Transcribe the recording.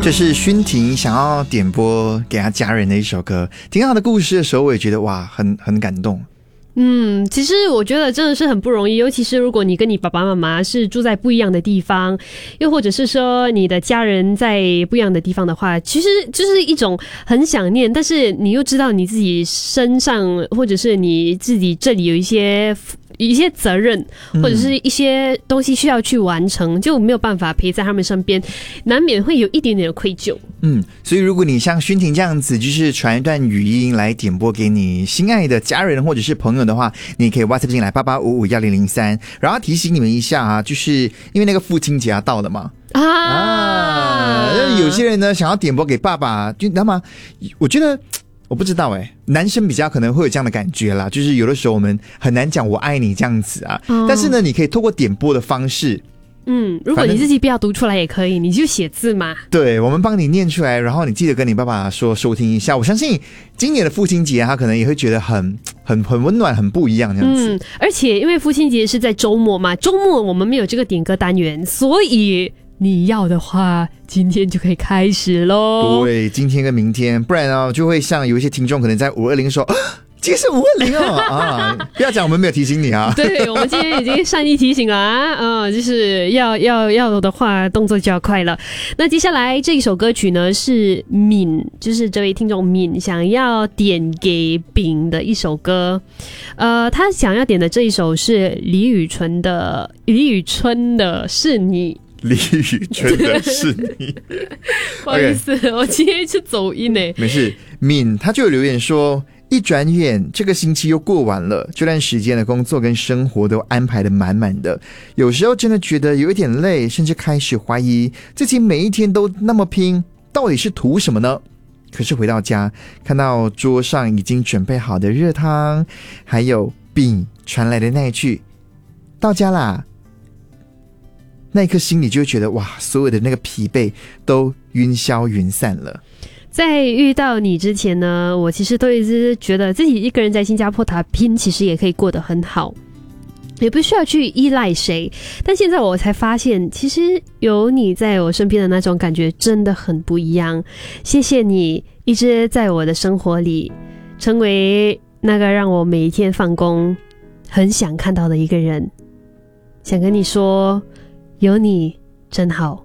这是薰婷想要点播给他家人的一首歌，听到他的故事的时候，我也觉得哇，很感动。 其实我觉得真的是很不容易，尤其是如果你跟你爸爸妈妈是住在不一样的地方，又或者是说你的家人在不一样的地方的话，其实就是一种很想念，但是你又知道你自己身上或者是你自己这里有一些责任，或者是一些东西需要去完成，就没有办法陪在他们身边，难免会有一点点的愧疚。 所以如果你像薰婷这样子，就是传一段语音来点播给你心爱的家人或者是朋友的话，你可以 WhatsApp 进来88551003，然后提醒你们一下啊，就是因为那个父亲节要到了嘛。有些人呢想要点播给爸爸，就你知道吗？我觉得我不知道男生比较可能会有这样的感觉啦，就是有的时候我们很难讲我爱你这样子啊，但是呢你可以透过点播的方式， 如果你自己不要读出来也可以，你就写字嘛。对， 我们帮你念出来，然后你记得跟你爸爸说收听一下。我相信今年的父亲节他可能也会觉得很温暖，很不一样这样子。 而且因为父亲节是在周末嘛，周末我们没有这个点歌单元，所以你要的话今天就可以开始咯。 对，今天跟明天，不然呢就会像有一些听众可能在520说今天是520哦不要讲我们没有提醒你啊。 对，我们今天已经善意提醒了啊，就是要的话动作就要快了。那接下来这一首歌曲呢是敏，就是这位听众敏想要点给丙的一首歌，他想要点的这一首是李宇春的是你。 李宇春的是你不好意思我今天是走音没事。敏他就有留言说，一转眼这个星期又过完了，这段时间的工作跟生活都安排得满满的，有时候真的觉得有一点累，甚至开始怀疑自己每一天都那么拼，到底是图什么呢？可是回到家，看到桌上已经准备好的热汤，还有丙传来的那一句到家啦，那一刻心里就会觉得哇，所有的那个疲惫都云消云散了。 在遇到你之前呢，我其实都一直觉得自己一个人在新加坡打拼其实也可以过得很好，也不需要去依赖谁，但现在我才发现其实有你在我身边的那种感觉真的很不一样。谢谢你一直在我的生活里，成为那个让我每一天放工很想看到的一个人。想跟你说，有你真好。